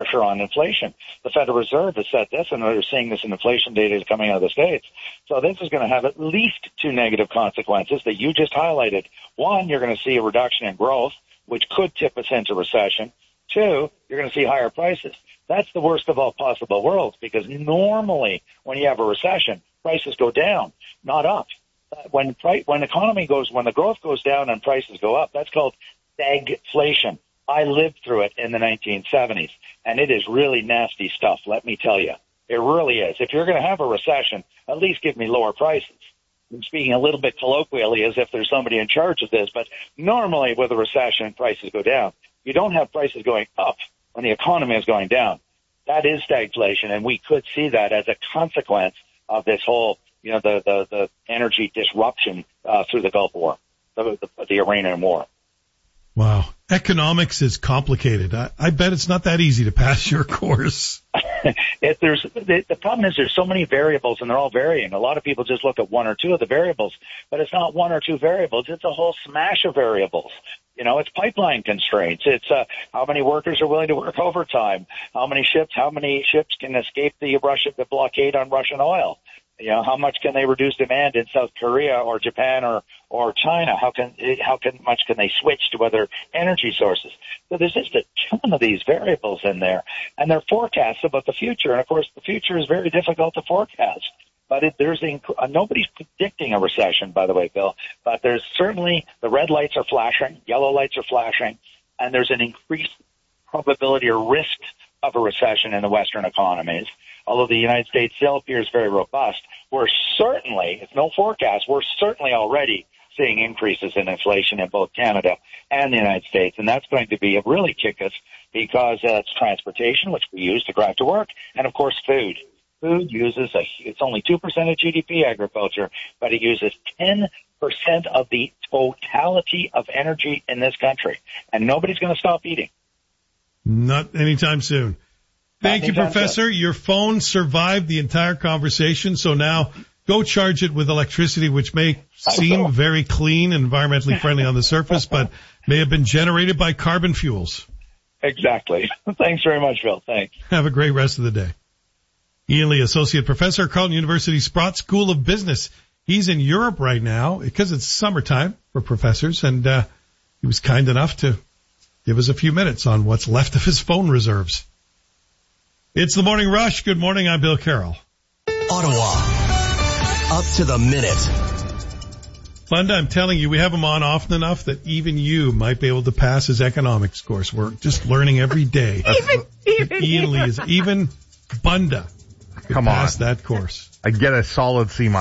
pressure on inflation. The Federal Reserve has said this, and we're seeing this in inflation data coming out of the States. So this is going to have at least two negative consequences that you just highlighted. One, you're going to see a reduction in growth, which could tip us into recession. Two, you're going to see higher prices. That's the worst of all possible worlds, because normally when you have a recession, prices go down, not up. When the growth goes down and prices go up, that's called stagflation. I lived through it in the 1970s, and it is really nasty stuff, let me tell you. It really is. If you're going to have a recession, at least give me lower prices. I'm speaking a little bit colloquially as if there's somebody in charge of this, but normally with a recession, prices go down. You don't have prices going up when the economy is going down. That is stagflation, and we could see that as a consequence of this whole, the energy disruption through the Gulf War, the Iranian war. Wow. Economics is complicated. I bet it's not that easy to pass your course. The problem is there's so many variables, and they're all varying. A lot of people just look at one or two of the variables, but it's not one or two variables. It's a whole smash of variables. It's pipeline constraints. It's how many workers are willing to work overtime. How many ships can escape the blockade on Russian oil? How much can they reduce demand in South Korea or Japan or China? How much can they switch to other energy sources? So there's just a ton of these variables in there, and they're forecasts about the future. And of course, the future is very difficult to forecast. But nobody's predicting a recession, by the way, Bill. But there's certainly the red lights are flashing, yellow lights are flashing, and there's an increased probability or risk of a recession in the Western economies. Although the United States still appears very robust, we're certainly, it's no forecast, we're certainly already seeing increases in inflation in both Canada and the United States. And that's going to be really kick us because it's transportation, which we use to drive to work, and of course food. Food uses it's only 2% of GDP, agriculture, but it uses 10% of the totality of energy in this country. And nobody's going to stop eating. Not anytime soon. Thank you, Professor. Your phone survived the entire conversation, so now go charge it with electricity, which may seem very clean and environmentally friendly on the surface, but may have been generated by carbon fuels. Exactly. Thanks very much, Phil. Thanks. Have a great rest of the day. Ian Lee, Associate Professor at Carleton University Sprott School of Business. He's in Europe right now because it's summertime for professors, and he was kind enough to give us a few minutes on what's left of his phone reserves. It's the Morning Rush. Good morning. I'm Bill Carroll. Ottawa. Up to the minute. Funda, I'm telling you, we have him on often enough that even you might be able to pass his economics course. We're just learning every day. Ian Lee is even Bunda. Come on. Pass that course. I get a solid C-.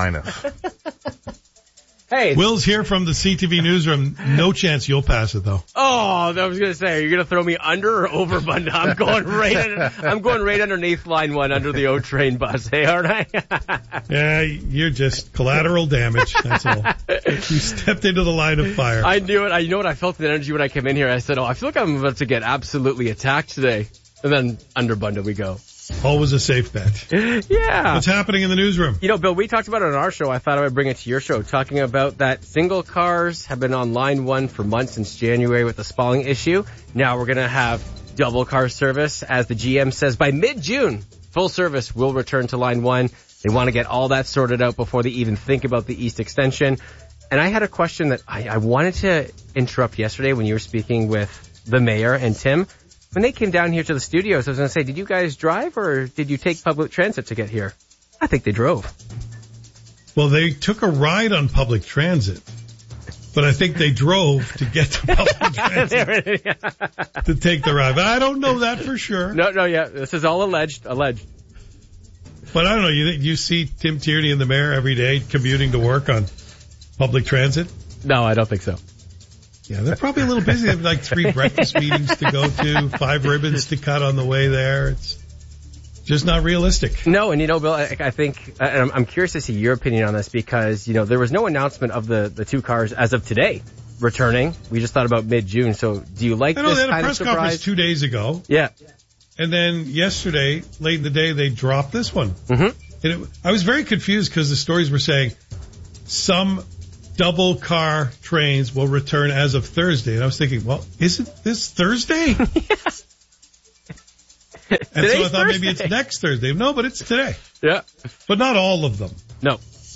Hey. Will's here from the CTV newsroom. No chance you'll pass it, though. Oh, I was going to say, are you going to throw me under or over, Bunda? I'm going right underneath line one under the O train bus. Hey, aren't I? Yeah, you're just collateral damage. That's all. You stepped into the line of fire. I knew it. You know what? I felt the energy when I came in here. I said, I feel like I'm about to get absolutely attacked today. And then under Bunda we go. Always a safe bet. Yeah. What's happening in the newsroom? Bill, we talked about it on our show. I thought I would bring it to your show, talking about that single cars have been on line one for months since January with the Spalling issue. Now we're going to have double car service. As the GM says, by mid-June, full service will return to line one. They want to get all that sorted out before they even think about the East Extension. And I had a question that I wanted to interrupt yesterday when you were speaking with the mayor and Tim. When they came down here to the studios, I was going to say, did you guys drive or did you take public transit to get here? I think they drove. Well, they took a ride on public transit, but I think they drove to get to public transit to take the ride. But I don't know that for sure. No, yeah. This is all alleged. But I don't know. You see Tim Tierney and the mayor every day commuting to work on public transit? No, I don't think so. Yeah, they're probably a little busy. They have like 3 breakfast meetings to go to, 5 ribbons to cut on the way there. It's just not realistic. No, and Bill, I think, and I'm curious to see your opinion on this because, there was no announcement of the 2 cars as of today returning. We just thought about mid-June. So do you like this kind of surprise? They had a press conference 2 days ago. Yeah. And then yesterday, late in the day, they dropped this one. Mm-hmm. And I was very confused because the stories were saying some double car trains will return as of Thursday. And I was thinking, well, isn't this Thursday? And so I thought maybe it's next Thursday. No, but it's today. Yeah. But not all of them. No.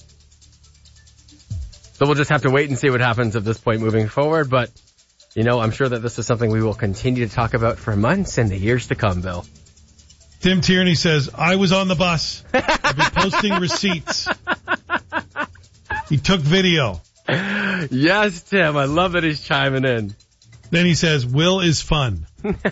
So we'll just have to wait and see what happens at this point moving forward. But, I'm sure that this is something we will continue to talk about for months and the years to come, Bill. Tim Tierney says, I was on the bus. I'll be posting receipts. He took video. Yes, Tim. I love that he's chiming in. Then he says, Will is fun.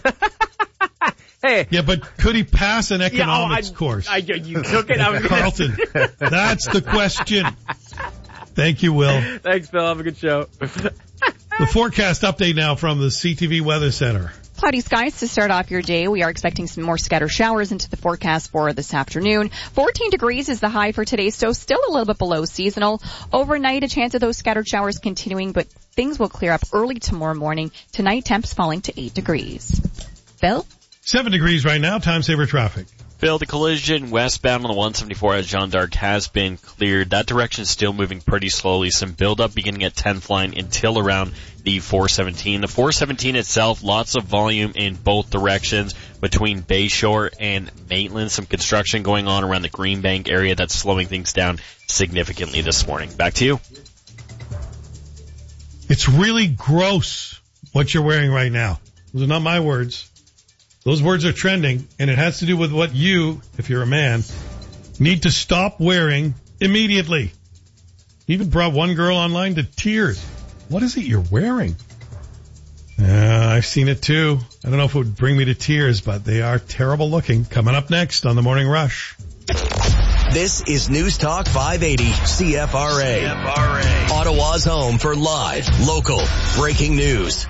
Hey. Yeah, but could he pass an economics course? You took it. Carlton, that's the question. Thank you, Will. Thanks, Bill. Have a good show. The forecast update now from the CTV Weather Center. Cloudy skies to start off your day. We are expecting some more scattered showers into the forecast for this afternoon. 14 degrees is the high for today, so still a little bit below seasonal. Overnight, a chance of those scattered showers continuing, but things will clear up early tomorrow morning. Tonight, temps falling to 8 degrees. Bill? 7 degrees right now. Time saver traffic. Bill, the collision westbound on the 174 at Jeanne d'Arc has been cleared. That direction is still moving pretty slowly. Some buildup beginning at 10th line until around the 417. The 417 itself, lots of volume in both directions between Bayshore and Maitland. Some construction going on around the Greenbank area that's slowing things down significantly this morning. Back to you. It's really gross what you're wearing right now. Those are not my words. Those words are trending, and it has to do with what you, if you're a man, need to stop wearing immediately. Even brought one girl online to tears. What is it you're wearing? I've seen it too. I don't know if it would bring me to tears, but they are terrible looking. Coming up next on The Morning Rush. This is News Talk 580 CFRA. Ottawa's home for live, local, breaking news.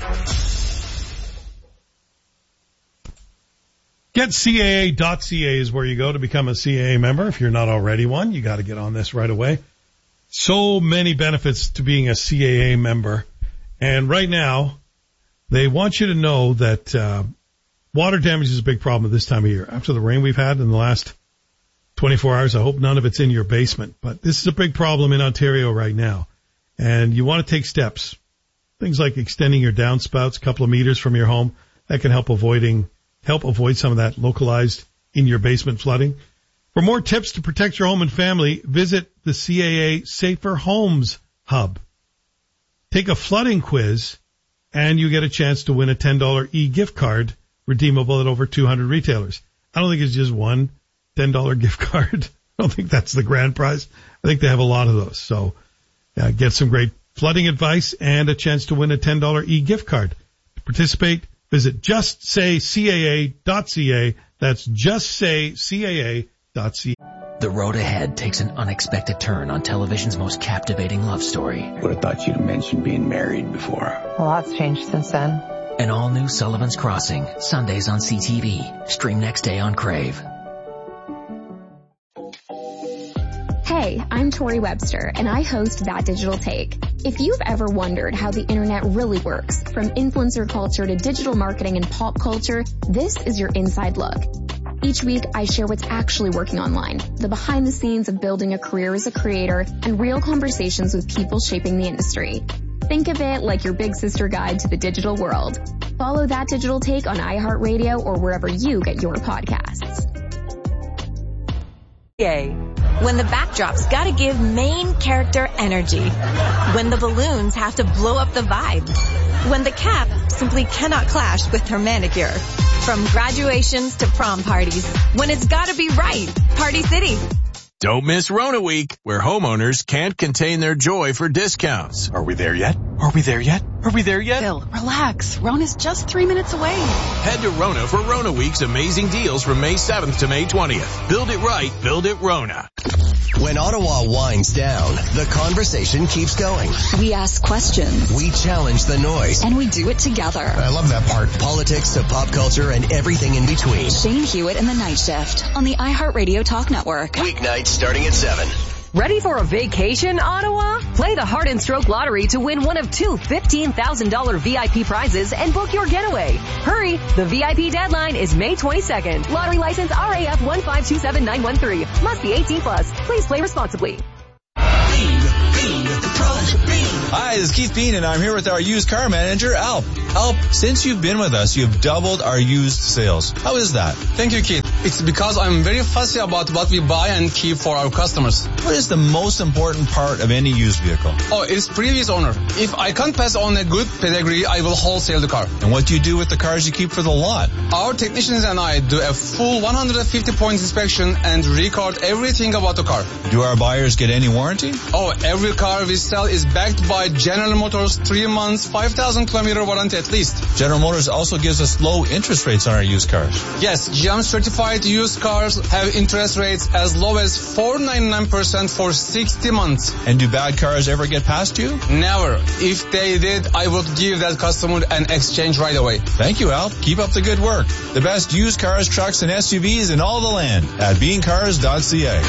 GetCAA.ca is where you go to become a CAA member. If you're not already one, you got to get on this right away. So many benefits to being a CAA member. And right now, they want you to know that water damage is a big problem at this time of year. After the rain we've had in the last 24 hours, I hope none of it's in your basement. But this is a big problem in Ontario right now. And you want to take steps. Things like extending your downspouts a couple of meters from your home. That can help avoid some of that localized in your basement flooding. For more tips to protect your home and family, visit the CAA Safer Homes Hub. Take a flooding quiz and you get a chance to win a $10 e-gift card redeemable at over 200 retailers. I don't think it's just one $10 gift card. I don't think that's the grand prize. I think they have a lot of those. So get some great flooding advice and a chance to win a $10 e-gift card. To participate, visit justsaycaa.ca. That's justsaycaa.ca. The road ahead takes an unexpected turn on television's most captivating love story. Would have thought you'd mentioned being married before. A lot's changed since then. An all-new Sullivan's Crossing, Sundays on CTV. Stream next day on Crave. Hey, I'm Tori Webster, and I host That Digital Take. If you've ever wondered how the internet really works, from influencer culture to digital marketing and pop culture, this is your inside look. Each week, I share what's actually working online, the behind the scenes of building a career as a creator, and real conversations with people shaping the industry. Think of it like your big sister guide to the digital world. Follow That Digital Take on iHeartRadio or wherever you get your podcasts. When the backdrop's gotta give main character energy. When the balloons have to blow up the vibe. When the cap simply cannot clash with her manicure. From graduations to prom parties. When it's gotta be right. Party City. Don't miss Rona Week, where homeowners can't contain their joy for discounts. Are we there yet? Are we there yet? Are we there yet? Bill, relax. Rona's just 3 minutes away. Head to Rona for Rona Week's amazing deals from May 7th to May 20th. Build it right, build it Rona. When Ottawa winds down, the conversation keeps going. We ask questions. We challenge the noise. And we do it together. I love that part. Politics to pop culture and everything in between. Shane Hewitt and the Night Shift on the iHeartRadio Talk Network. Weeknights starting at 7. Ready for a vacation, Ottawa? Play the Heart and Stroke Lottery to win one of two $15,000 VIP prizes and book your getaway. Hurry! The VIP deadline is May 22nd. Lottery license RAF 1527913. Must be 18+. Please play responsibly. Beam, the pros, beam. Hi, this is Keith Bean, and I'm here with our used car manager, Alp. Alp, since you've been with us, you've doubled our used sales. How is that? Thank you, Keith. It's because I'm very fussy about what we buy and keep for our customers. What is the most important part of any used vehicle? Oh, it's previous owner. If I can't pass on a good pedigree, I will wholesale the car. And what do you do with the cars you keep for the lot? Our technicians and I do a full 150-point inspection and record everything about the car. Do our buyers get any warranty? Oh, every car we sell is backed by General Motors 3 months, 5,000 kilometer warranty at least. General Motors also gives us low interest rates on our used cars. Yes, GM certified used cars have interest rates as low as 4.99% for 60 months. And do bad cars ever get past you? Never. If they did, I would give that customer an exchange right away. Thank you, Al. Keep up the good work. The best used cars, trucks, and SUVs in all the land at beancars.ca.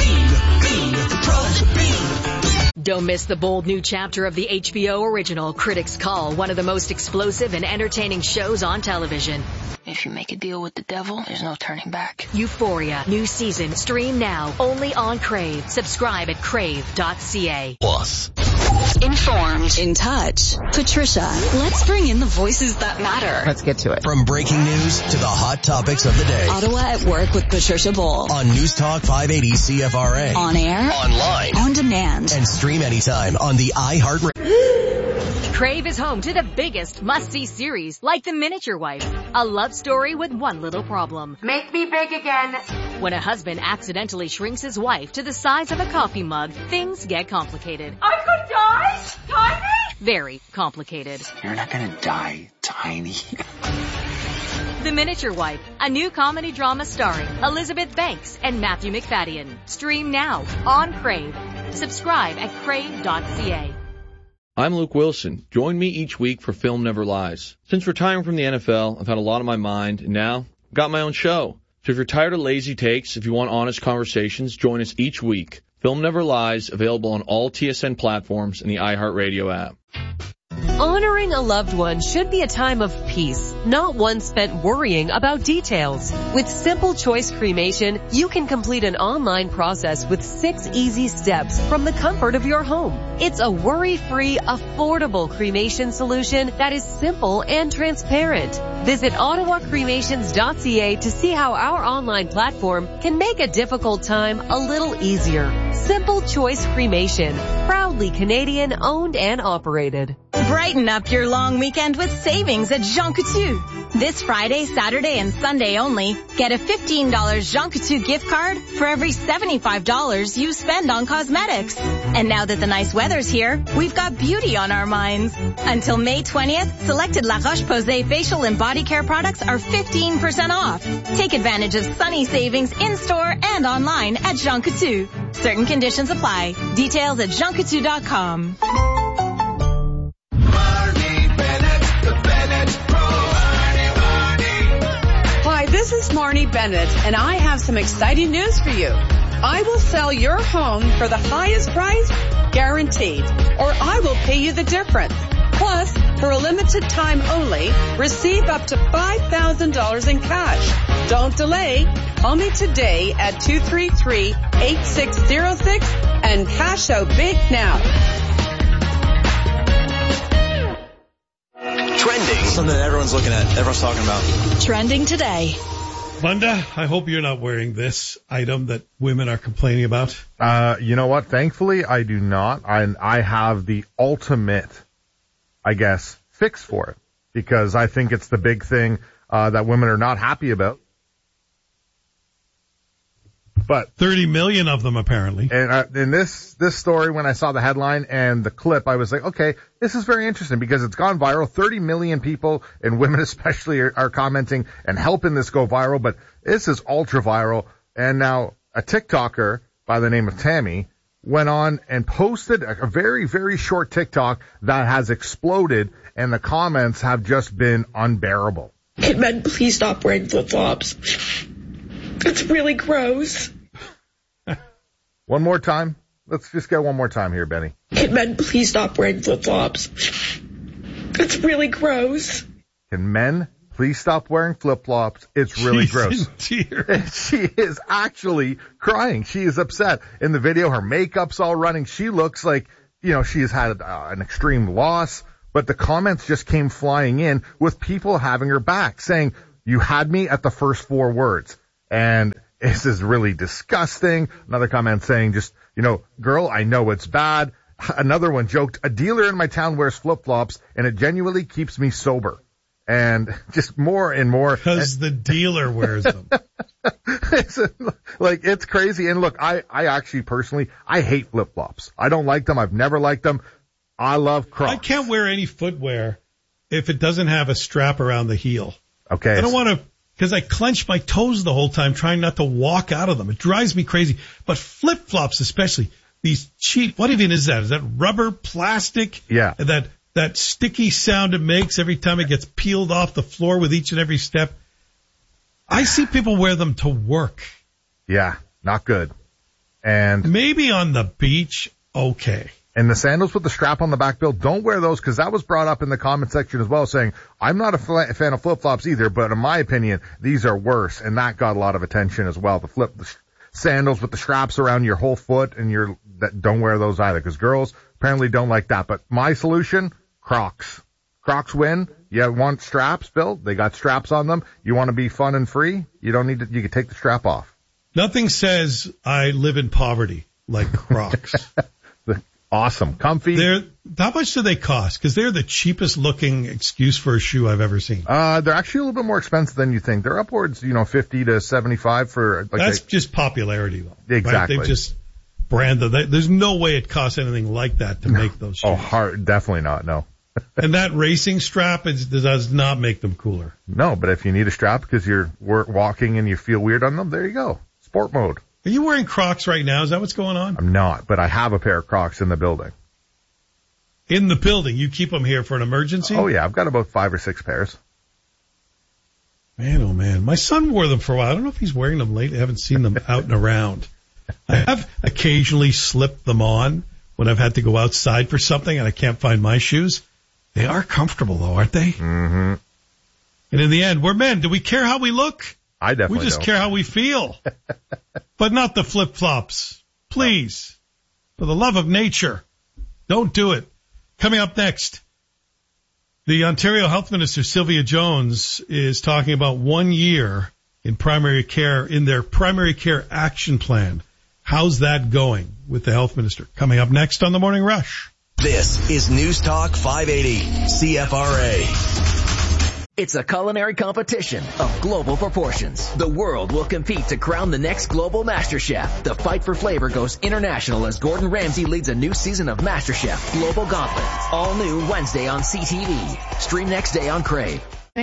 Don't miss the bold new chapter of the HBO original Critics Call, one of the most explosive and entertaining shows on television. If you make a deal with the devil, there's no turning back. Euphoria, new season, stream now, only on Crave. Subscribe at crave.ca. Plus. Informed, in touch. Patricia, let's bring in the voices that matter. Let's get to it. From breaking news to the hot topics of the day. Ottawa at Work with Patricia Bull. On News Talk 580 CFRA. On air. Online. On demand. And stream anytime on the iHeart. Crave is home to the biggest must-see series, like The Miniature Wife, a love story with one little problem. Make me big again. When a husband accidentally shrinks his wife to the size of a coffee mug, things get complicated. I could die? Tiny? Very complicated. You're not gonna die, Tiny. The Miniature Wife, a new comedy drama starring Elizabeth Banks and Matthew McFadden. Stream now on Crave. Subscribe at crave.ca. I'm Luke Wilson. Join me each week for Film Never Lies. Since retiring from the NFL, I've had a lot on my mind, and now I've got my own show. So if you're tired of lazy takes, if you want honest conversations, join us each week. Film Never Lies, available on all TSN platforms and the iHeartRadio app. Honoring a loved one should be a time of peace, not one spent worrying about details. With Simple Choice Cremation, you can complete an online process with 6 easy steps from the comfort of your home. It's a worry-free, affordable cremation solution that is simple and transparent. Visit ottawacremations.ca to see how our online platform can make a difficult time a little easier. Simple Choice Cremation, proudly Canadian owned and operated. Brighten up your long weekend with savings at Jean Coutu. This Friday, Saturday, and Sunday only, get a $15 Jean Coutu gift card for every $75 you spend on cosmetics. And now that the nice weather's here, we've got beauty on our minds. Until May 20th, selected La Roche-Posay facial and body care products are 15% off. Take advantage of sunny savings in-store and online at Jean Coutu. Certain conditions apply. Details at jeancoutu.com. Hi, this is Marnie Bennett, and I have some exciting news for you. I will sell your home for the highest price, guaranteed, or I will pay you the difference. Plus, for a limited time only, receive up to $5,000 in cash. Don't delay. Call me today at 233-8606 and cash out big now. Trending. Something that everyone's looking at, everyone's talking about. Trending today. Munda, I hope you're not wearing this item that women are complaining about. You know what? Thankfully, I do not. I have the ultimate, I guess, fix for it, because I think it's the big thing that women are not happy about. But 30 million of them, apparently. And in this story, when I saw the headline and the clip, I was like, okay, this is very interesting because it's gone viral. 30 million people, and women especially, are commenting and helping this go viral. But this is ultra viral. And now a TikToker by the name of Tammy went on and posted a very, very short TikTok that has exploded, and the comments have just been unbearable. Can men please stop wearing flip-flops? It's really gross. One more time. Let's just get one more time here, Benny. Can men please stop wearing flip-flops? It's really gross. Can men please stop wearing flip-flops? It's really gross. She's in tears. She is actually crying. She is upset. In the video, her makeup's all running. She looks like she has had an extreme loss, but the comments just came flying in with people having her back, saying, you had me at the first 4 words. And this is really disgusting. Another comment saying just, girl, I know it's bad. Another one joked, a dealer in my town wears flip-flops and it genuinely keeps me sober. And just more and more. Because the dealer wears them. It's crazy. And look, I actually personally, I hate flip-flops. I don't like them. I've never liked them. I love Crocs. I can't wear any footwear if it doesn't have a strap around the heel. Okay. I don't want to, because I clench my toes the whole time trying not to walk out of them. It drives me crazy. But flip-flops especially, these cheap, what even is that? Is that rubber, plastic? Yeah. That sticky sound it makes every time it gets peeled off the floor with each and every step. I see people wear them to work. Yeah, not good. And maybe on the beach, okay. And the sandals with the strap on the back, Bill, don't wear those, because that was brought up in the comment section as well, saying, I'm not a fan of flip-flops either, but in my opinion, these are worse. And that got a lot of attention as well. The sandals with the straps around your whole foot, and don't wear those either, because girls apparently don't like that. But my solution, Crocs. Crocs win. You want straps, Bill? They got straps on them. You want to be fun and free? You don't need to, you can take the strap off. Nothing says I live in poverty like Crocs. Awesome. Comfy. How much do they cost? Because they're the cheapest looking excuse for a shoe I've ever seen. They're actually a little bit more expensive than you think. They're upwards, 50 to 75 for That's just popularity though. Exactly. Right? They've just branded. There's no way it costs anything like that to make those shoes. Definitely not. No. And that racing strap does not make them cooler. No, but if you need a strap because you're walking and you feel weird on them, there you go. Sport mode. Are you wearing Crocs right now? Is that what's going on? I'm not, but I have a pair of Crocs in the building. In the building? You keep them here for an emergency? Oh, yeah. I've got about 5 or 6 pairs. Man, oh, man. My son wore them for a while. I don't know if he's wearing them lately. I haven't seen them out and around. I have occasionally slipped them on when I've had to go outside for something and I can't find my shoes. They are comfortable, though, aren't they? Mm-hmm. And in the end, we're men. Do we care how we look? I definitely We just don't. care how we feel. But not the flip-flops. Please. For the love of nature. Don't do it. Coming up next, the Ontario Health Minister, Sylvia Jones, is talking about 1 year in primary care, in their primary care action plan. How's that going with the Health Minister? Coming up next on The Morning Rush. This is News Talk 580, CFRA. It's a culinary competition of global proportions. The world will compete to crown the next global master chef. The fight for flavor goes international as Gordon Ramsay leads a new season of MasterChef Global Gauntlet. All new Wednesday on CTV. Stream next day on Crave.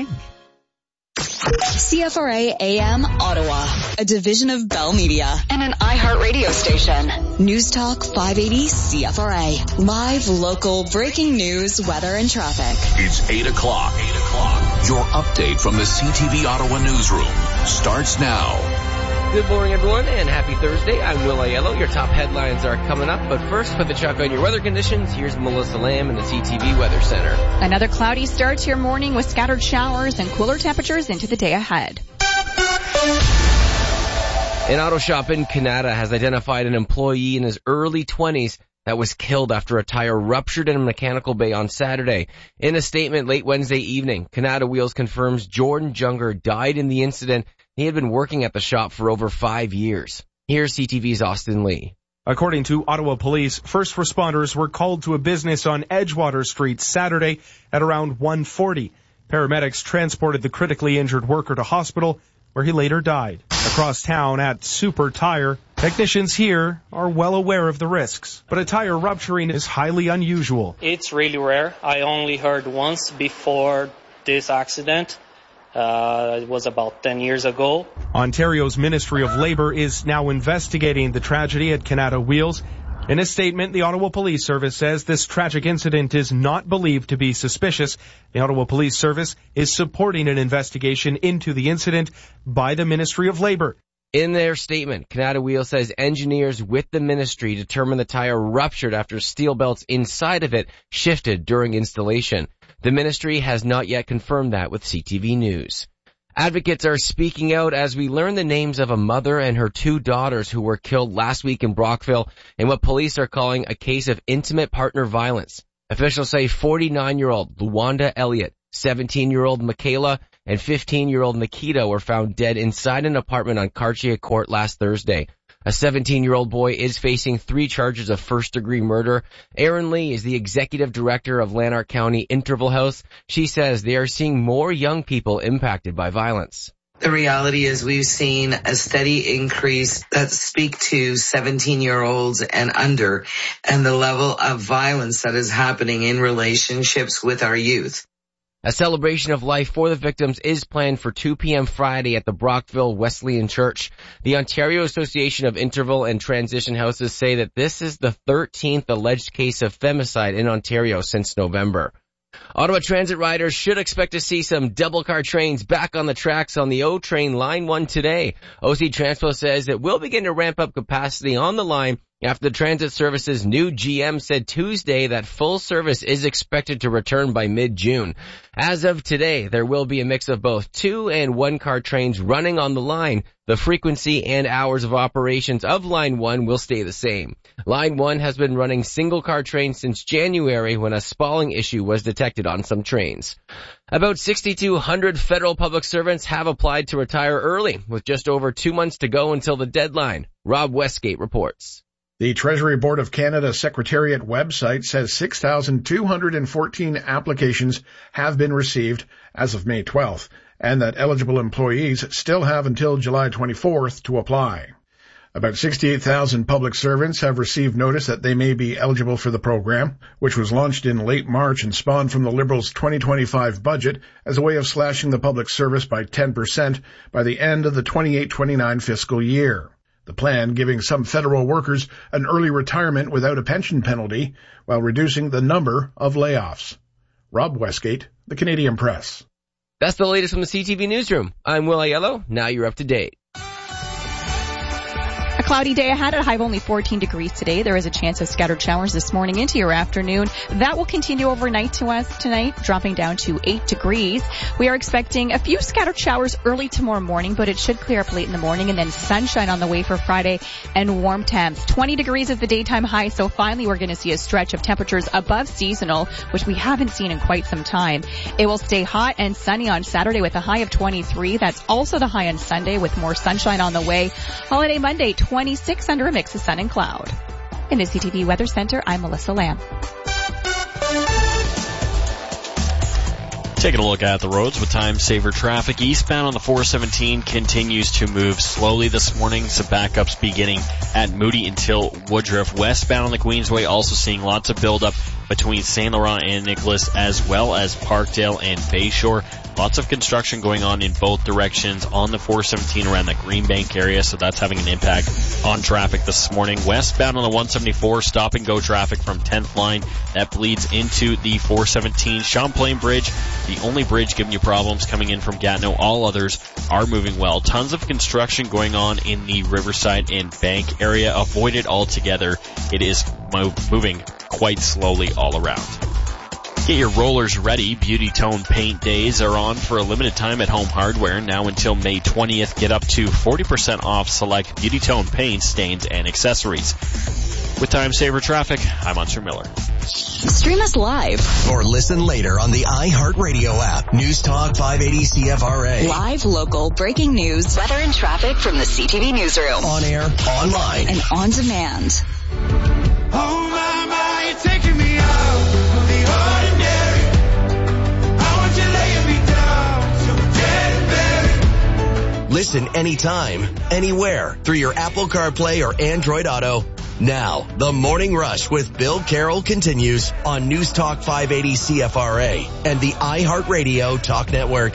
CFRA AM Ottawa, a division of Bell Media and an iHeartRadio station. News Talk 580 CFRA. Live, local, breaking news, weather, and traffic. It's 8 o'clock. Your update from the CTV Ottawa newsroom starts now. Good morning, everyone, and happy Thursday. I'm Will Aiello. Your top headlines are coming up, but first, with the check on your weather conditions, here's Melissa Lamb in the CTV Weather Center. Another cloudy start to your morning with scattered showers and cooler temperatures into the day ahead. An auto shop in Canada has identified an employee in his early 20s that was killed after a tire ruptured in a mechanical bay on Saturday. In a statement late Wednesday evening, Canada Wheels confirms Jordan Junger died in the incident. He had been working at the shop for over 5 years. Here's CTV's Austin Lee. According to Ottawa Police, first responders were called to a business on Edgewater Street Saturday at around 1:40. Paramedics transported the critically injured worker to hospital, where he later died. Across town at Super Tire, technicians here are well aware of the risks, but a tire rupturing is highly unusual. It's really rare. I only heard once before this accident. It was about 10 years ago. Ontario's Ministry of Labour is now investigating the tragedy at Canada Wheels. In a statement, the Ottawa Police Service says this tragic incident is not believed to be suspicious. The Ottawa Police Service is supporting an investigation into the incident by the Ministry of Labour. In their statement, Canada Wheel says engineers with the ministry determined the tire ruptured after steel belts inside of it shifted during installation. The ministry has not yet confirmed that with CTV News. Advocates are speaking out as we learn the names of a mother and her 2 daughters who were killed last week in Brockville in what police are calling a case of intimate partner violence. Officials say 49-year-old Luanda Elliott, 17-year-old Michaela, and 15-year-old Nikita were found dead inside an apartment on Cartier Court last Thursday. A 17-year-old boy is facing 3 charges of first-degree murder. Erin Lee is the executive director of Lanark County Interval House. She says they are seeing more young people impacted by violence. The reality is we've seen a steady increase that speak to 17-year-olds and under, and the level of violence that is happening in relationships with our youth. A celebration of life for the victims is planned for 2 p.m. Friday at the Brockville Wesleyan Church. The Ontario Association of Interval and Transition Houses say that this is the 13th alleged case of femicide in Ontario since November. Ottawa Transit riders should expect to see some double-car trains back on the tracks on the O Train Line 1 today. OC Transpo says it will begin to ramp up capacity on the line after the transit service's new GM said Tuesday that full service is expected to return by mid-June. As of today, there will be a mix of both 2- and 1-car trains running on the line. The frequency and hours of operations of Line 1 will stay the same. Line 1 has been running single-car trains since January when a spalling issue was detected on some trains. About 6,200 federal public servants have applied to retire early, with just over 2 months to go until the deadline. Rob Westgate reports. The Treasury Board of Canada Secretariat website says 6,214 applications have been received as of May 12th, and that eligible employees still have until July 24th to apply. About 68,000 public servants have received notice that they may be eligible for the program, which was launched in late March and spawned from the Liberals' 2025 budget as a way of slashing the public service by 10% by the end of the 28-29 fiscal year. The plan giving some federal workers an early retirement without a pension penalty while reducing the number of layoffs. Rob Westgate, The Canadian Press. That's the latest from the CTV Newsroom. I'm Will Aiello. Now you're up to date. A cloudy day ahead, at a high of only 14 degrees today. There is a chance of scattered showers this morning into your afternoon. That will continue overnight to us tonight, dropping down to 8 degrees. We are expecting a few scattered showers early tomorrow morning, but it should clear up late in the morning, and then sunshine on the way for Friday and warm temps. 20 degrees is the daytime high, so finally we're going to see a stretch of temperatures above seasonal, which we haven't seen in quite some time. It will stay hot and sunny on Saturday with a high of 23. That's also the high on Sunday with more sunshine on the way. Holiday Monday, 26 under a mix of sun and cloud. In the CTV Weather Center, I'm Melissa Lamb. Taking a look at the roads with time-saver traffic. Eastbound on the 417 continues to move slowly this morning. Some backups beginning at Moody until Woodruff. Westbound on the Queensway also seeing lots of buildup between St. Laurent and Nicholas, as well as Parkdale and Bayshore. Lots of construction going on in both directions on the 417 around the Greenbank area, so that's having an impact on traffic this morning. Westbound on the 174, stop-and-go traffic from 10th line. That bleeds into the 417. Champlain Bridge, the only bridge giving you problems coming in from Gatineau. All others are moving well. Tons of construction going on in the Riverside and Bank area. Avoid it altogether. It is moving quite slowly all around. Get your rollers ready. Beauty Tone Paint Days are on for a limited time at Home Hardware. Now until May 20th, get up to 40% off select Beauty Tone paints, stains, and accessories. With Time Saver Traffic, I'm Munster Miller. Stream us live or listen later on the iHeartRadio app. News Talk 580 CFRA. Live, local, breaking news, weather and traffic from the CTV Newsroom. On air, online, and on demand. Oh my, you're taking me out of the ordinary. I want you laying me down so dead and buried. Listen anytime, anywhere through your Apple CarPlay or Android Auto. Now, the Morning Rush with Bill Carroll continues on News Talk 580 CFRA and the iHeartRadio Talk Network.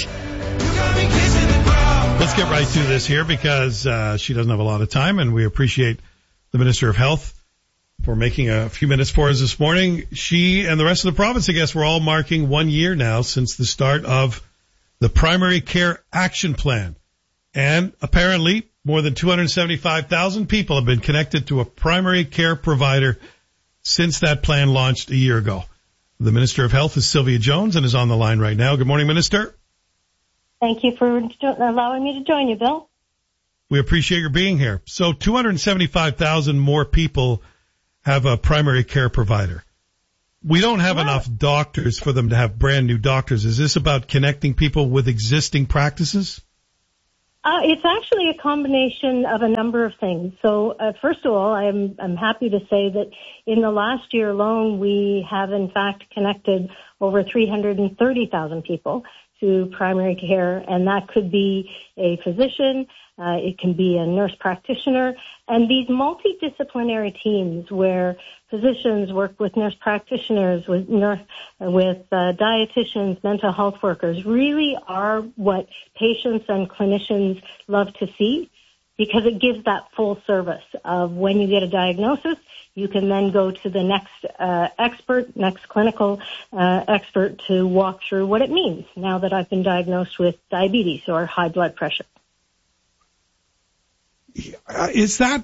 Let's get right to this here because she doesn't have a lot of time, and we appreciate the Minister of Health for making a few minutes for us this morning. She and the rest of the province, I guess, we're all marking 1 year now since the start of the Primary Care Action Plan. And apparently, more than 275,000 people have been connected to a primary care provider since that plan launched a year ago. The Minister of Health is Sylvia Jones and is on the line right now. Good morning, Minister. Thank you for allowing me to join you, Bill. We appreciate your being here. So 275,000 more people have a primary care provider. We don't have enough doctors for them to have brand new doctors. Is this about connecting people with existing practices? It's actually a combination of a number of things. So, first of all, I'm happy to say that in the last year alone, we have in fact connected over 330,000 people to primary care, and that could be a physician, it can be a nurse practitioner, and these multidisciplinary teams where physicians work with nurse practitioners, with dietitians, mental health workers, really are what patients and clinicians love to see, because it gives that full service of when you get a diagnosis, you can then go to the next clinical expert to walk through what it means now that I've been diagnosed with diabetes or high blood pressure. Is that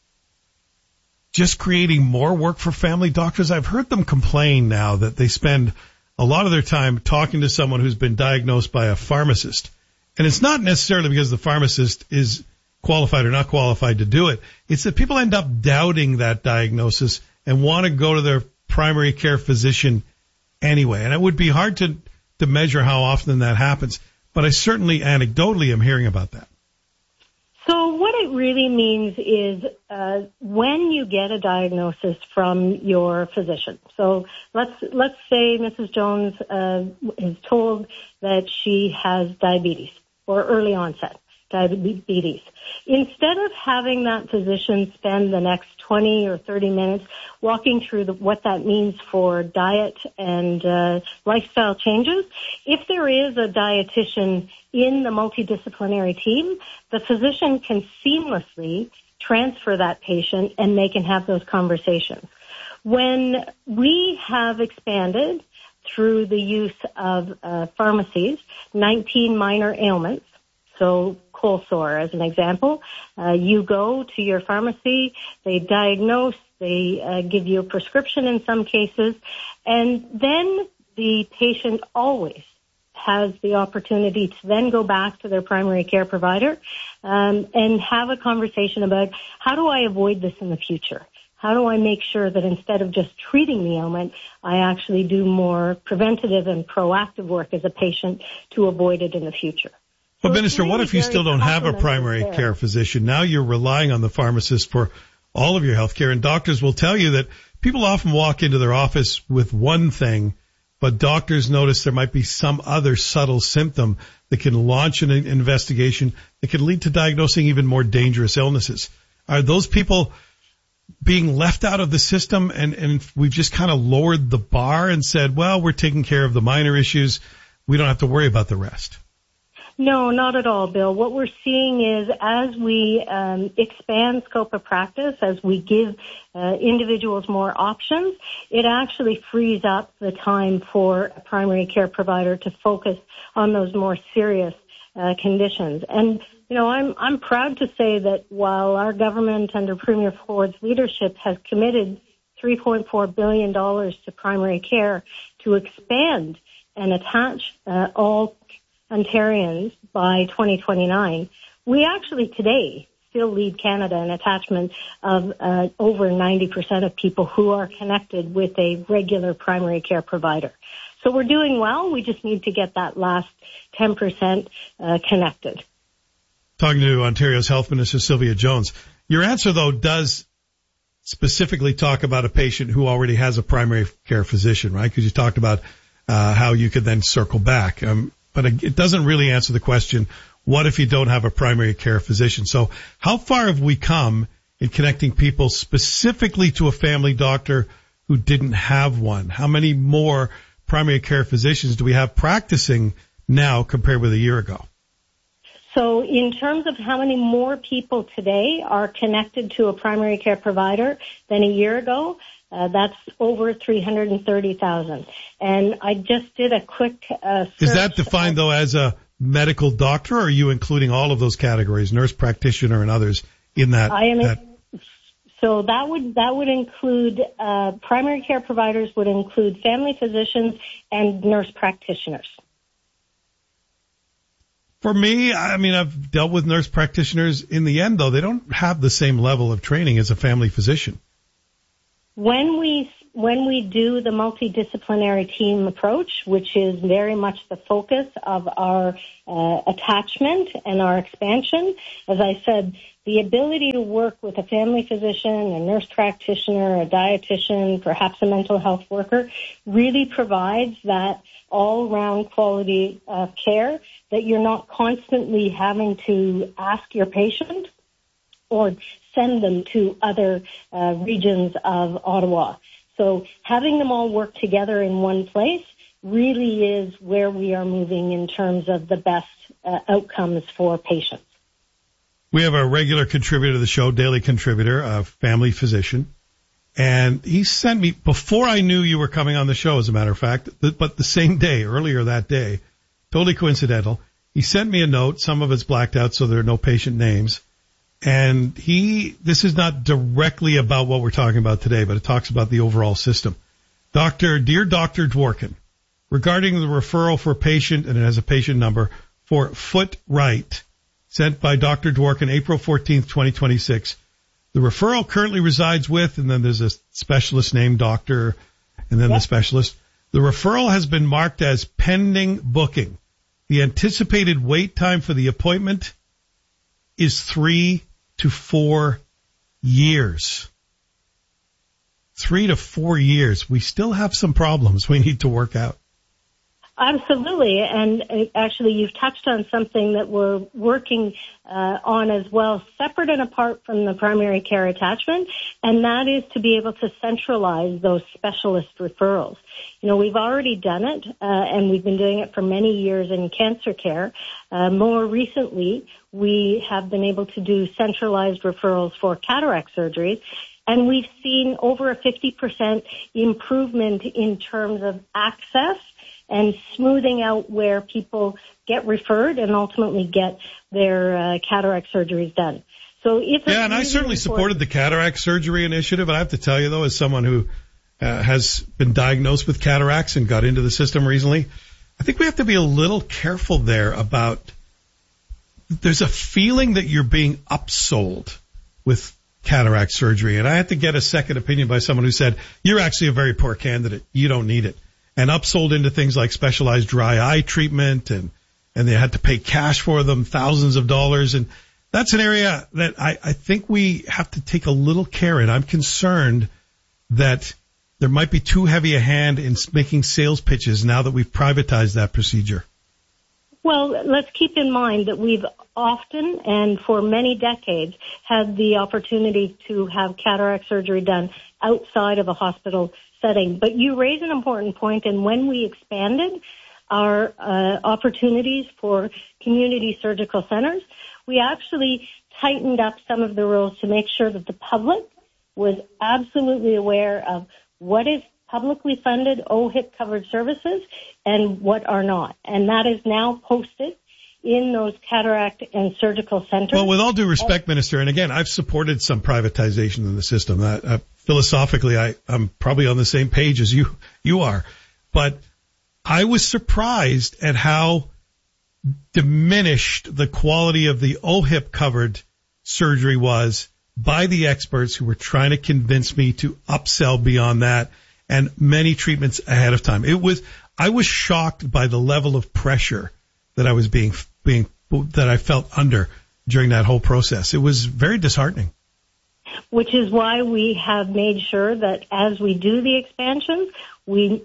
just creating more work for family doctors? I've heard them complain now that they spend a lot of their time talking to someone who's been diagnosed by a pharmacist. And it's not necessarily because the pharmacist is qualified or not qualified to do it. It's that people end up doubting that diagnosis and want to go to their primary care physician anyway. And it would be hard to measure how often that happens. But I certainly anecdotally am hearing about that. So what it really means is when you get a diagnosis from your physician. So let's say Mrs. Jones is told that she has diabetes or early onset diabetes. Instead of having that physician spend the next 20 or 30 minutes walking through what that means for diet and lifestyle changes, if there is a dietitian in the multidisciplinary team, the physician can seamlessly transfer that patient and they can have those conversations. When we have expanded through the use of pharmacies, 19 minor ailments, so cold sore as an example, you go to your pharmacy, they diagnose, they give you a prescription in some cases, and then the patient always has the opportunity to then go back to their primary care provider and have a conversation about how do I avoid this in the future? How do I make sure that instead of just treating the ailment, I actually do more preventative and proactive work as a patient to avoid it in the future? But Minister, what if you still don't have a primary care physician? Now you're relying on the pharmacist for all of your health care, and doctors will tell you that people often walk into their office with one thing, but doctors notice there might be some other subtle symptom that can launch an investigation that can lead to diagnosing even more dangerous illnesses. Are those people being left out of the system and we've just kind of lowered the bar and said, well, we're taking care of the minor issues, we don't have to worry about the rest? No, not at all, Bill. What we're seeing is as we expand scope of practice, as we give individuals more options, it actually frees up the time for a primary care provider to focus on those more serious conditions. And, you know, I'm proud to say that while our government under Premier Ford's leadership has committed $3.4 billion to primary care to expand and attach all Ontarians by 2029, we actually today still lead Canada in attachment of over 90% of people who are connected with a regular primary care provider. So we're doing well. We just need to get that last 10% connected. Talking to Ontario's Health Minister Sylvia Jones. Your answer, though, does specifically talk about a patient who already has a primary care physician, right? Because you talked about how you could then circle back. But it doesn't really answer the question, what if you don't have a primary care physician? So how far have we come in connecting people specifically to a family doctor who didn't have one? How many more primary care physicians do we have practicing now compared with a year ago? So in terms of how many more people today are connected to a primary care provider than a year ago, that's over 330,000. And I just did a quick search. Is that defined, though, as a medical doctor, or are you including all of those categories, nurse practitioner and others in that? So that would include primary care providers, would include family physicians and nurse practitioners. For me, I mean, I've dealt with nurse practitioners. In the end, though, they don't have the same level of training as a family physician. When we do the multidisciplinary team approach, which is very much the focus of our attachment and our expansion, as I said, the ability to work with a family physician, a nurse practitioner, a dietitian, perhaps a mental health worker, really provides that all-round quality of care that you're not constantly having to ask your patient or send them to other regions of Ottawa. So having them all work together in one place really is where we are moving in terms of the best outcomes for patients. We have a regular contributor to the show, daily contributor, a family physician. And he sent me, before I knew you were coming on the show, as a matter of fact, but the same day, earlier that day, totally coincidental, he sent me a note. Some of it's blacked out, so there are no patient names. And this is not directly about what we're talking about today, but it talks about the overall system. Dear Dr. Dworkin, regarding the referral for a patient, and it has a patient number, for Foot Right, sent by Dr. Dworkin, April 14th, 2026. The referral currently resides with, and then there's a specialist named doctor, and then the specialist. The referral has been marked as pending booking. The anticipated wait time for the appointment is 3 to 4 years. 3 to 4 years. We still have some problems we need to work out. Absolutely. And actually, you've touched on something that we're working on as well, separate and apart from the primary care attachment, and that is to be able to centralize those specialist referrals. You know, we've already done it, and we've been doing it for many years in cancer care. More recently, we have been able to do centralized referrals for cataract surgeries, and we've seen over a 50% improvement in terms of access and smoothing out where people get referred and ultimately get their cataract surgeries done. So it's yeah, and I certainly supported the cataract surgery initiative. And I have to tell you, though, as someone who has been diagnosed with cataracts and got into the system recently, I think we have to be a little careful there about there's a feeling that you're being upsold with cataract surgery. And I had to get a second opinion by someone who said, you're actually a very poor candidate. You don't need it. And upsold into things like specialized dry eye treatment, and they had to pay cash for them, thousands of dollars. And that's an area that I think we have to take a little care in. I'm concerned that there might be too heavy a hand in making sales pitches now that we've privatized that procedure. Well, let's keep in mind that we've often and for many decades had the opportunity to have cataract surgery done outside of a hospital setting. But you raise an important point, and when we expanded our opportunities for community surgical centers, we actually tightened up some of the rules to make sure that the public was absolutely aware of what is publicly funded OHIP covered services and what are not. And that is now posted in those cataract and surgical centers. Well, with all due respect, Minister, and again, I've supported some privatization in the system. Philosophically, I'm probably on the same page as you are. But I was surprised at how diminished the quality of the OHIP covered surgery was by the experts who were trying to convince me to upsell beyond that and many treatments ahead of time. I was shocked by the level of pressure that I was that I felt under during that whole process. It was very disheartening. Which is why we have made sure that as we do the expansions, we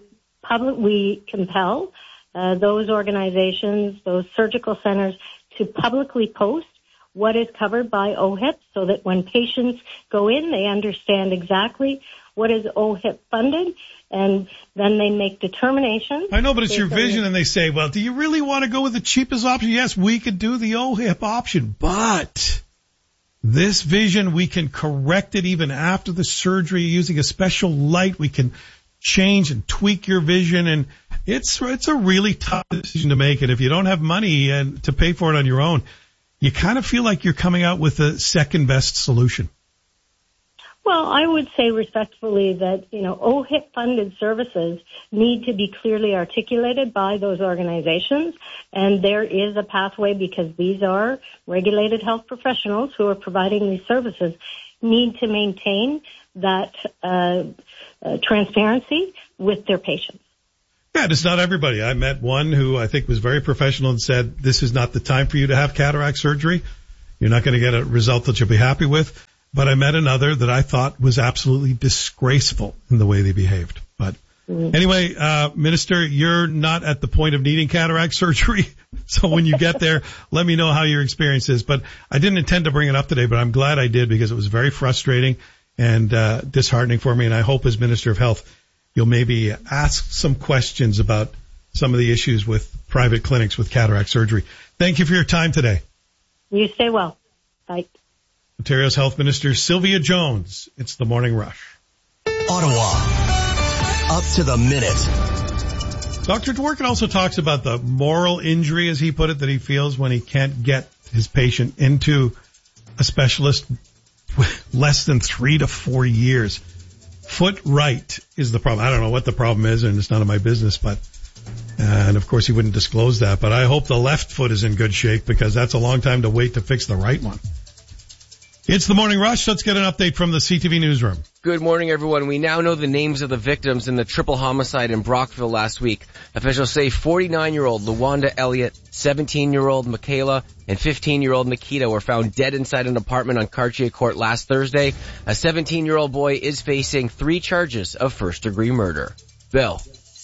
compel those organizations, those surgical centers, to publicly post what is covered by OHIP so that when patients go in, they understand exactly what is OHIP funded, and then they make determinations. I know, but it's your vision, and they say, well, do you really want to go with the cheapest option? Yes, we could do the OHIP option, but this vision, we can correct it even after the surgery using a special light. We can change and tweak your vision, and it's a really tough decision to make. And if you don't have money and to pay for it on your own, you kind of feel like you're coming out with the second best solution. Well, I would say respectfully that, OHIP-funded services need to be clearly articulated by those organizations, and there is a pathway because these are regulated health professionals who are providing these services, need to maintain that transparency with their patients. Yeah, it's not everybody. I met one who I think was very professional and said, this is not the time for you to have cataract surgery. You're not going to get a result that you'll be happy with. But I met another that I thought was absolutely disgraceful in the way they behaved. But anyway, Minister, you're not at the point of needing cataract surgery. So when you get there, let me know how your experience is. But I didn't intend to bring it up today, but I'm glad I did because it was very frustrating and disheartening for me. And I hope as Minister of Health, you'll maybe ask some questions about some of the issues with private clinics with cataract surgery. Thank you for your time today. You stay well. Bye. Ontario's Health Minister Sylvia Jones. It's the Morning Rush. Ottawa. Up to the minute. Dr. Dworkin also talks about the moral injury, as he put it, that he feels when he can't get his patient into a specialist with less than 3 to 4 years. Foot right is the problem. I don't know what the problem is, and it's none of my business, but and of course he wouldn't disclose that. But I hope the left foot is in good shape because that's a long time to wait to fix the right one. It's the Morning Rush. Let's get an update from the CTV newsroom. Good morning, everyone. We now know the names of the victims in the triple homicide in Brockville last week. Officials say 49-year-old Luwanda Elliott, 17-year-old Michaela, and 15-year-old Nikita were found dead inside an apartment on Cartier Court last Thursday. A 17-year-old boy is facing 3 charges of first-degree murder. Bill.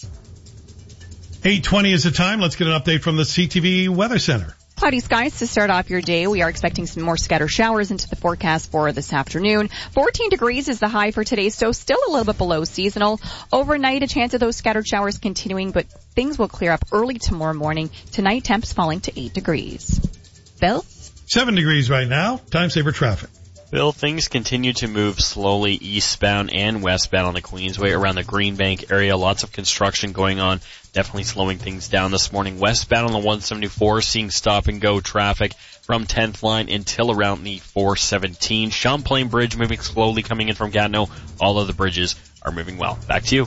8:20 is the time. Let's get an update from the CTV Weather Center. Cloudy skies to start off your day. We are expecting some more scattered showers into the forecast for this afternoon. 14 degrees is the high for today, so still a little bit below seasonal. Overnight, a chance of those scattered showers continuing, but things will clear up early tomorrow morning. Tonight, temps falling to 8 degrees. Bill? 7 degrees right now. Time saver traffic. Bill, things continue to move slowly eastbound and westbound on the Queensway around the Greenbank area. Lots of construction going on, definitely slowing things down this morning. Westbound on the 174, seeing stop-and-go traffic from 10th line until around the 417. Champlain Bridge moving slowly coming in from Gatineau. All of the bridges are moving well. Back to you.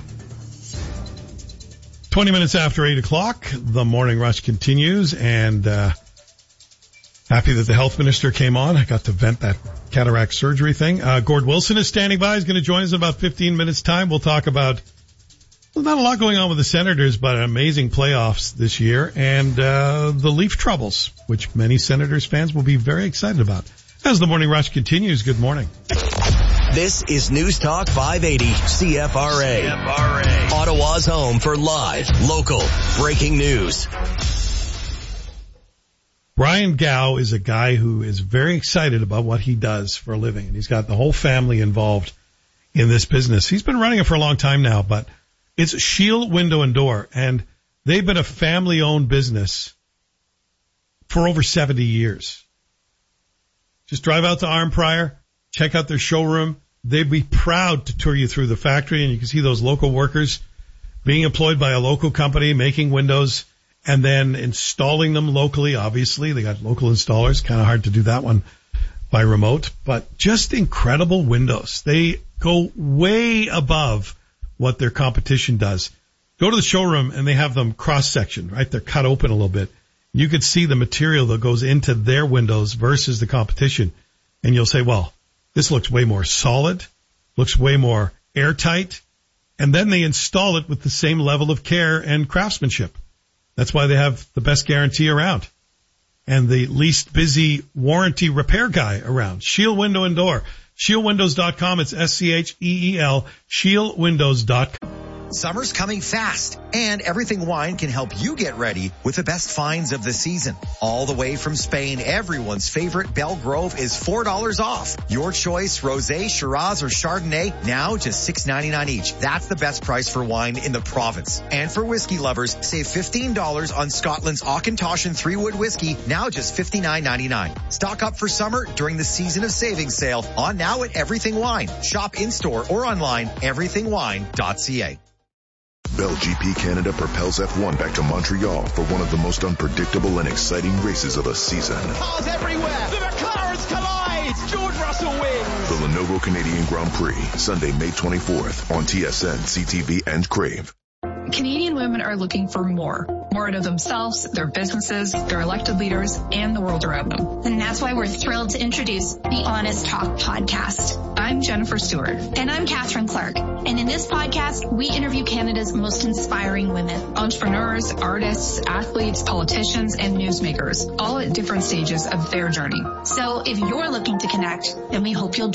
20 minutes after 8 o'clock, the Morning Rush continues, and happy that the health minister came on. I got to vent that cataract surgery thing. Gord Wilson is standing by. He's going to join us in about 15 minutes time. We'll talk about, well, not a lot going on with the Senators, but amazing playoffs this year and the Leaf troubles, which many Senators fans will be very excited about. As the Morning Rush continues, good morning. This is News Talk 580 CFRA. Ottawa's home for live, local, breaking news. Brian Gow is a guy who is very excited about what he does for a living, and he's got the whole family involved in this business. He's been running it for a long time now, but it's Shield Window and Door, and they've been a family-owned business for over 70 years. Just drive out to Arnprior, check out their showroom. They'd be proud to tour you through the factory, and you can see those local workers being employed by a local company, making windows, and then installing them locally. Obviously, they got local installers. Kind of hard to do that one by remote, but just incredible windows. They go way above what their competition does. Go to the showroom and they have them cross-sectioned, right? They're cut open a little bit. You could see the material that goes into their windows versus the competition. And you'll say, well, this looks way more solid, looks way more airtight. And then they install it with the same level of care and craftsmanship. That's why they have the best guarantee around and the least busy warranty repair guy around. Shield Window and Door. ShieldWindows.com. It's SCHEEL. ShieldWindows.com. Summer's coming fast, and Everything Wine can help you get ready with the best finds of the season. All the way from Spain, everyone's favorite Belle Grove is $4 off. Your choice, Rosé, Shiraz, or Chardonnay, now just $6.99 each. That's the best price for wine in the province. And for whiskey lovers, save $15 on Scotland's Auchentoshan 3-Wood whiskey, now just $59.99. Stock up for summer during the Season of Savings sale on now at Everything Wine. Shop in-store or online, everythingwine.ca. Bell GP Canada propels F1 back to Montreal for one of the most unpredictable and exciting races of the season. Cars everywhere. The McLarens collide. George Russell also wins. The Lenovo Canadian Grand Prix, Sunday, May 24th on TSN, CTV, and Crave. Canadian women are looking for more out of themselves, their businesses, their elected leaders, and the world around them. And that's why we're thrilled to introduce the Honest Talk podcast. I'm Jennifer Stewart. And I'm Catherine Clark. And in this podcast, we interview Canada's most inspiring women. Entrepreneurs, artists, athletes, politicians, and newsmakers, all at different stages of their journey. So if you're looking to connect, then we hope you'll join